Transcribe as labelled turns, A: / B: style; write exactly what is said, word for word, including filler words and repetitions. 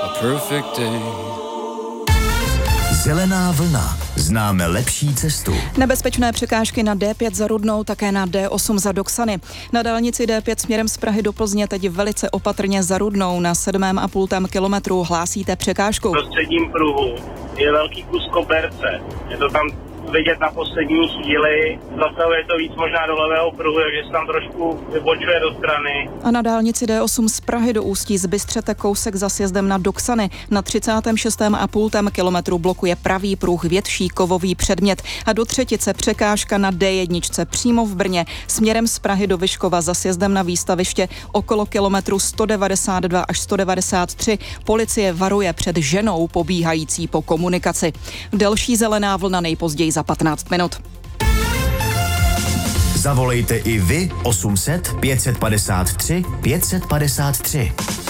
A: a perfect day.
B: Zelená vlna. Známe lepší cestu.
C: Nebezpečné překážky na D pět za Rudnou, také na D osm za Doksany. Na dálnici D pět směrem z Prahy do Plzně teď velice opatrně za Rudnou na sedmém a půl kilometru hlásíte překážku.
D: V prostředním pruhu je velký kus koberce. Je to tam vidět na poslední chvíli. Zasahuje to víc možná do levého pruhu, takže se tam trošku vybočuje do strany.
C: A na dálnici D osm z Prahy do Ústí zbystřete kousek za sjezdem na Doksany. Na třicátém šestém a půl kilometru blokuje pravý pruh větší kovový předmět. A do třetice překážka na D jedna přímo v Brně směrem z Prahy do Vyškova za sjezdem na výstaviště okolo kilometru sto devadesát dva až sto devadesát tři. Policie varuje před ženou pobíhající po komunikaci. Další zelená vlna nejpozději za patnáct minut.
B: Zavolejte i vy osm set pět set padesát tři pět set padesát tři.